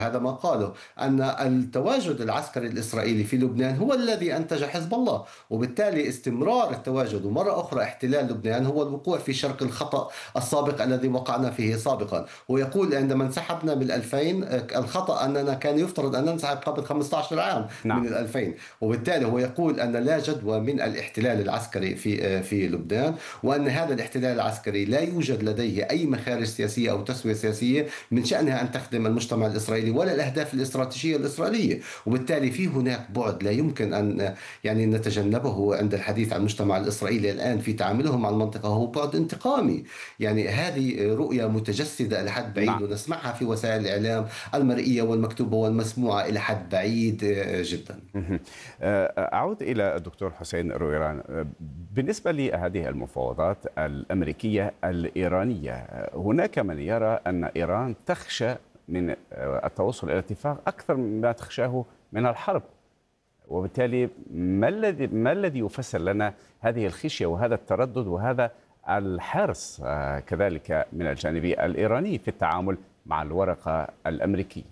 هذا ما قاله، أن التواجد العسكري الإسرائيلي في لبنان هو الذي أنتج حزب الله، وبالتالي استمرار التواجد ومرة أخرى احتلال لبنان هو الوقوع في شرك الخطأ السابق الذي وقعنا فيه سابقا. ويقول عندما انسحبنا من 2000 الخطأ أننا كان يفترض أن ننسحب قبل 15 عام من نعم. 2000. وبالتالي هو يقول أن لا جدوى من الاحتلال العسكري في لبنان، وأن هذا الاحتلال العسكري لا يوجد لديه أي مخارج سياسية أو تسوية سياسية من شأنها أن تخدم المجتمع الإسرائيلي ولا الأهداف الاستراتيجية الإسرائيلية. وبالتالي في هناك بعد لا يمكن أن يعني نتجنبه عند الحديث عن المجتمع الإسرائيلي الآن في تعامله مع المنطقة، هو بعد انتقامي. يعني هذه رؤية متجسدة لحد بعيد، نعم. ونسمعها في وسائل الإعلام المرئية والمكتوبة والمسموعة إلى حد بعيد جدا. مهم. أعود إلى الدكتور حسين رويران. بالنسبة لهذه المفاوضات الأمريكية الإيرانية، هناك من يرى أن إيران تخشى من التوصل إلى اتفاق أكثر مما تخشاه من الحرب، وبالتالي ما الذي يفسر لنا هذه الخشية وهذا التردد وهذا الحرص كذلك من الجانب الإيراني في التعامل مع الورقة الأمريكية؟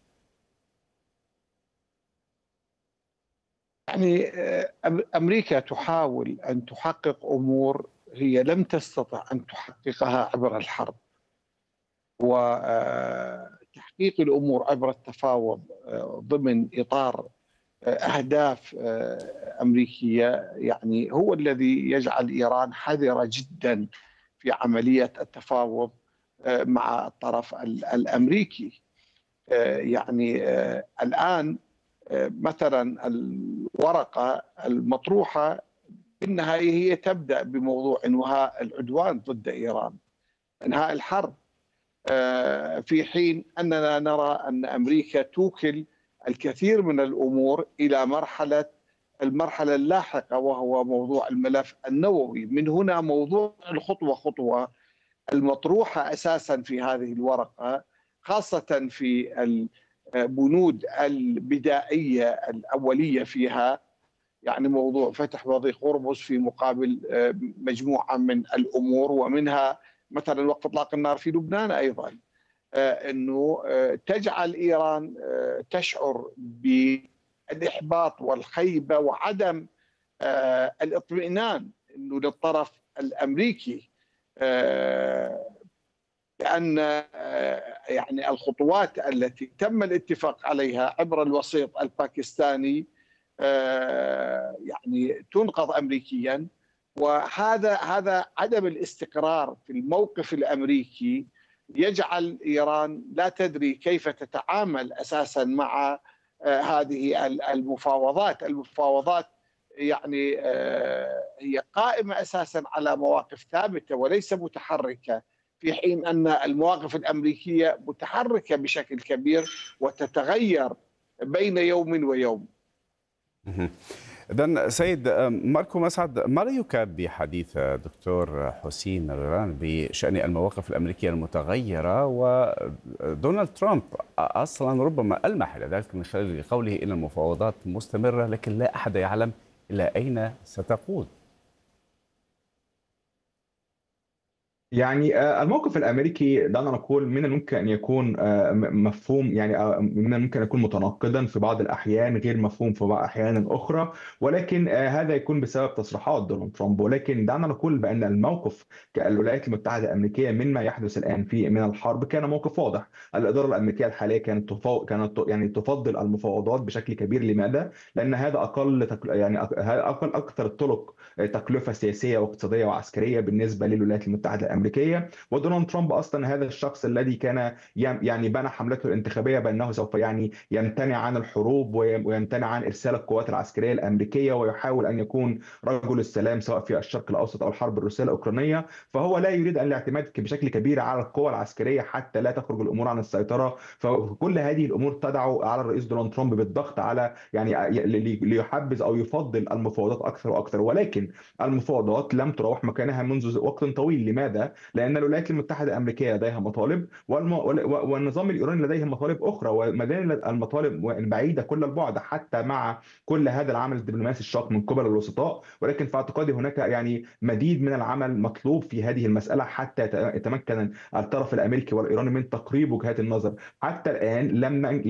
يعني أمريكا تحاول أن تحقق أمور هي لم تستطع أن تحققها عبر الحرب، وتحقيق الأمور عبر التفاوض ضمن إطار أهداف أمريكية يعني هو الذي يجعل إيران حذرة جدا في عملية التفاوض مع الطرف الأمريكي. يعني الآن مثلا الورقة المطروحة بالنهاية هي تبدأ بموضوع إنهاء العدوان ضد إيران، إنهاء الحرب، في حين أننا نرى أن أمريكا توكل الكثير من الأمور إلى المرحلة اللاحقة، وهو موضوع الملف النووي. من هنا موضوع الخطوة خطوة المطروحة أساسا في هذه الورقة، خاصة في البنود البدائية الأولية فيها، يعني موضوع فتح وضيق هرمز في مقابل مجموعة من الأمور، ومنها مثلا وقف إطلاق النار في لبنان أيضا، أنه تجعل إيران تشعر بالإحباط والخيبة وعدم الاطمئنان أنه للطرف الأمريكي، لأن يعني الخطوات التي تم الاتفاق عليها عبر الوسيط الباكستاني يعني تنقض أمريكيا، وهذا عدم الاستقرار في الموقف الأمريكي يجعل إيران لا تدري كيف تتعامل أساسا مع هذه المفاوضات يعني هي قائمة أساسا على مواقف ثابتة وليس متحركة، في حين أن المواقف الأمريكية متحركة بشكل كبير وتتغير بين يوم ويوم. إذن سيد ماركو مسعد، ما رأيك بحديث دكتور حسين رويران بشأن المواقف الأمريكية المتغيرة، ودونالد ترامب أصلا ربما ألمح إلى ذلك من خلال قوله إن المفاوضات مستمرة لكن لا أحد يعلم إلى أين ستقود؟ يعني الموقف الامريكي دعنا نقول من الممكن ان يكون مفهوم، يعني من الممكن ان يكون متناقضا في بعض الاحيان، غير مفهوم في بعض الاحيان اخرى، ولكن هذا يكون بسبب تصريحات دونالد ترامب. ولكن دعنا نقول بان الموقف كالولايات المتحده الامريكيه مما يحدث الان في من الحرب كان موقف واضح. الاداره الامريكيه الحاليه كانت يعني تفضل المفاوضات بشكل كبير. لماذا؟ لان هذا يعني هذا اكثر الطرق تكلفه سياسيه واقتصاديه وعسكريه بالنسبه للولايات المتحده الامريكيه. ودونالد ترامب اصلا هذا الشخص الذي كان يعني بنى حملته الانتخابيه بانه سوف يعني يمتنع عن الحروب ويمتنع عن ارسال القوات العسكريه الامريكيه، ويحاول ان يكون رجل السلام سواء في الشرق الاوسط او الحرب الروسيه الاوكرانيه. فهو لا يريد ان الاعتماد بشكل كبير على القوى العسكريه حتى لا تخرج الامور عن السيطره. فكل هذه الامور تدعو على الرئيس دونالد ترامب بالضغط على يعني ليحبذ او يفضل المفاوضات اكثر واكثر. ولكن المفاوضات لم تروح مكانها منذ وقت طويل. لماذا؟ لان الولايات المتحده الامريكيه لديها مطالب والنظام الايراني لديه مطالب اخرى، وما زال المطالب بعيده كل البعد حتى مع كل هذا العمل الدبلوماسي الشاق من قبل الوسطاء. ولكن في اعتقادي هناك يعني مزيد من العمل مطلوب في هذه المساله حتى يتمكن الطرف الامريكي والايراني من تقريب وجهات النظر. حتى الان